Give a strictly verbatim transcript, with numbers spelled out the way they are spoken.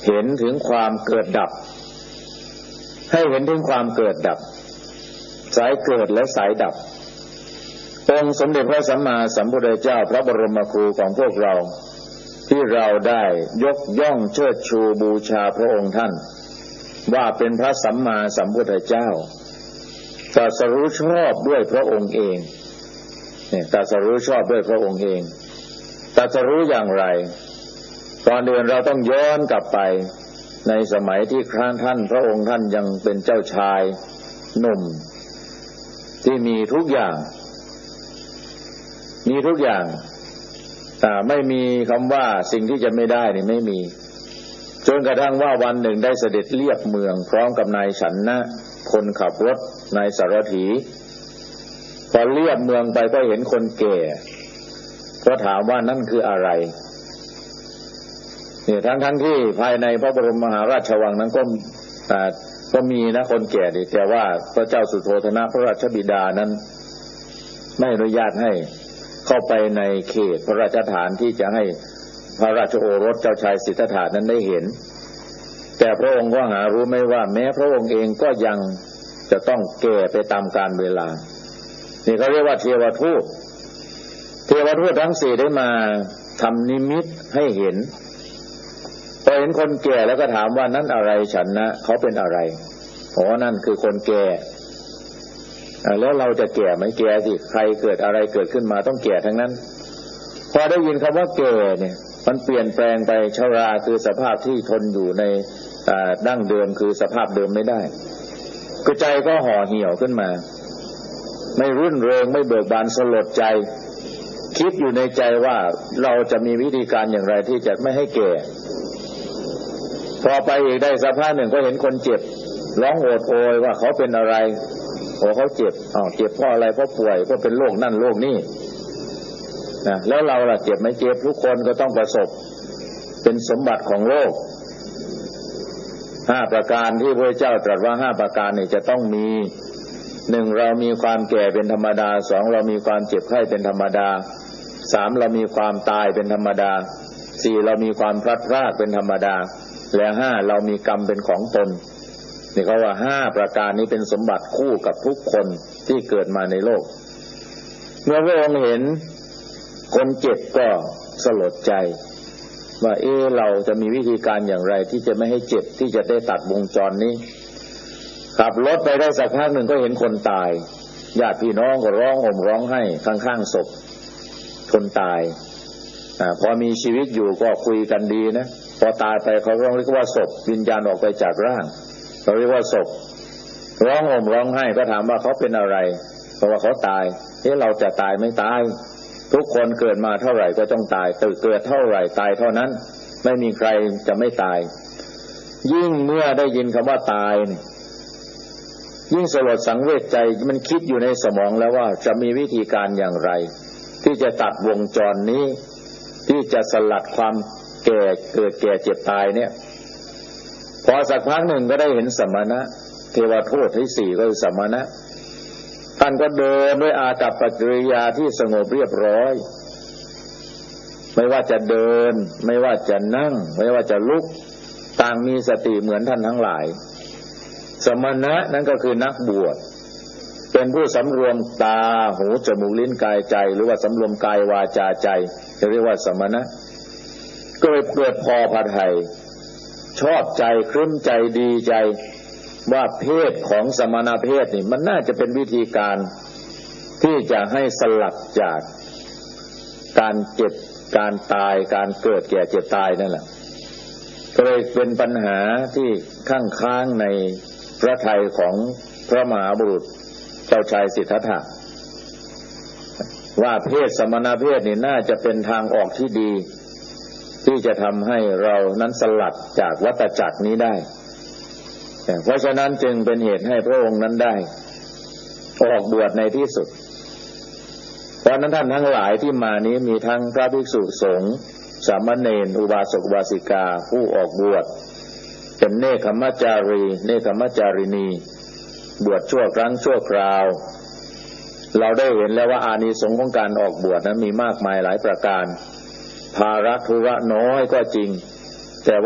เห็นถึงความเกิดดับให้เห็นถึงความเกิดดับสายเกิดและสายดับองค์สมเด็จพระสัมมาสัมพุทธเจ้าพระบรมครูของพวกเราที่เราได้ยกย่องเชิดชูบูชาพระองค์ท่านว่าเป็นพระสัมมาสัมพุทธเจ้าตรัสรู้ชอบด้วยพระองค์เองเนี่ยตรัสรู้ชอบด้วยพระองค์เองตรัสรู้อย่างไรตอนเดือนเราต้องย้อนกลับไปในสมัยที่ครั้งท่านพระองค์ท่านยังเป็นเจ้าชายหนุ่มที่มีทุกอย่างมีทุกอย่างแต่ไม่มีคำว่าสิ่งที่จะไม่ได้นี่ไม่มีจนกระทั่งว่าวันหนึ่งได้เสด็จเลียบเมืองพร้อมกับนายฉันนะคนขับรถนายสารถีพอเลียบเมืองไปก็เห็นคนแก่ก็ถามว่านั่นคืออะไรเนี่ยทั้งทั้งที่ภายในพระบรมมหาราชวังนั้นก็ก็มีนะคนแก่ดิแต่ว่าพระเจ้าสุโธทนะพระราชบิดานั้นไม่อนุญาตให้เข้าไปในเขตพระราชฐานที่จะให้พระราชโอรสเจ้าชายสิทธัตถะนั้นได้เห็นแต่พระองค์ก็หารู้ไม่ว่าแม้พระองค์เองก็ยังจะต้องแก่ไปตามกาลเวลานี่เขาเรียกว่าเทวทูตเทวทูตทั้งสี่ได้มาทำนิมิตให้เห็นพอเห็นคนแก่แล้วก็ถามว่านั่นอะไรฉันนะเขาเป็นอะไรอ๋อนั่นคือคนแก่แล้วเราจะแก่ไหมแก่สิใครเกิดอะไรเกิดขึ้นมาต้องแก่ทั้งนั้นพอได้ยินคำว่าแก่เนี่ยมันเปลี่ยนแปลงไปชราคือสภาพที่ทนอยู่ในดั้งเดิมคือสภาพเดิมไม่ได้ก็ใจก็ห่อเหี่ยวขึ้นมาไม่รื่นเริงไม่เบิกบานสลดใจคิดอยู่ในใจว่าเราจะมีวิธีการอย่างไรที่จะไม่ให้แก่พอไปอีกได้สักพักหนึ่งก็เห็นคนเจ็บร้องโอดโอยว่าเขาเป็นอะไรโอ้เขาเจ็บอ้าวเจ็บเพราะอะไรเพราะป่วยเพราะเป็นโรคนั่นโรคนี่นะแล้วเราล่ะเจ็บไหมเจ็บทุกคนก็ต้องประสบเป็นสมบัติของโลกห้าประการที่พระเจ้าตรัสว่าห้าประการนี่จะต้องมีหนึ่งเรามีความแก่เป็นธรรมดาสองเรามีความเจ็บไข้เป็นธรรมดาสามเรามีความตายเป็นธรรมดาสี่เรามีความพลัดพรากเป็นธรรมดาและห้าเรามีกรรมเป็นของตนนี่เขาว่าห้าประการนี้เป็นสมบัติคู่กับทุกคนที่เกิดมาในโลกเมื่อพระองค์เห็นคนเจ็บก็สลดใจว่าเออเราจะมีวิธีการอย่างไรที่จะไม่ให้เจ็บที่จะได้ตัดวงจรนี้ขับรถไปได้สักพักหนึ่งก็เห็นคนตายญาติพี่น้องก็ร้องห่มร้องไห้ข้างๆศพคนตายอ่าพอมีชีวิตอยู่ก็คุยกันดีนะพอตายไปเขาเรียกว่าศพวิญญาณออกไปจากร่างเขาเรียกว่าศพร้องห่มร้องไห้ก็ถามว่าเขาเป็นอะไรเพราะว่าเขาตายเฮ้เราจะตายไม่ตายทุกคนเกิดมาเท่าไหร่ก็ต้องตายตื่นเกิดเท่าไหร่ตายเท่านั้นไม่มีใครจะไม่ตายยิ่งเมื่อได้ยินคำว่าตายนี่ยิ่งสลดสังเวชใจมันคิดอยู่ในสมองแล้วว่าจะมีวิธีการอย่างไรที่จะตัดวงจรนี้ที่จะสลัดความแก่เกิดแก่เจ็บตายเนี่ยพอสักพักหนึ่งก็ได้เห็นสมณะเทวทูตที่สี่ก็คือสมณะท่านก็เดินด้วยอากัปกิริยาที่สงบเรียบร้อยไม่ว่าจะเดินไม่ว่าจะนั่งไม่ว่าจะลุกต่างมีสติเหมือนท่านทั้งหลายสมณะนั้นก็คือนักบวชเป็นผู้สำรวมตาหูจมูกลิ้นกายใจหรือว่าสำรวมกายวาจาใจเรียกว่าสมณะก็เลยเกิดพอพระทัยชอบใจครึ้มใจดีใจว่าเพศของสมณเพศนี่มันน่าจะเป็นวิธีการที่จะให้สลัดจากการเจ็บการตายการเกิดแก่เจ็บตายนั่นแหละก็เลยเป็นปัญหาที่ข้างค้างในพระทัยของพระมหาบุรุษเจ้าชายสิทธัตถะว่าเพศสมณเพศนี่น่าจะเป็นทางออกที่ดีที่จะทำให้เรานั้นสลัดจากวัฏจักรนี้ได้เพราะฉะนั้นจึงเป็นเหตุให้พระองค์นั้นได้ออกบวชในที่สุดเพราะนั้นท่านทั้งหลายที่มานี้มีทั้งพระภิกษุสงฆ์สามเณรอุบาสกอุบาสิกาผู้ออกบวชเป็นเนคขมัจจารีเนคขมัจจารินีบวชชั่วครั้งชั่วคราวเราได้เห็นแล้วว่าอานิสงส์ของการออกบวชนั้นมีมากมายหลายประการภาระธุระน้อยก็จริง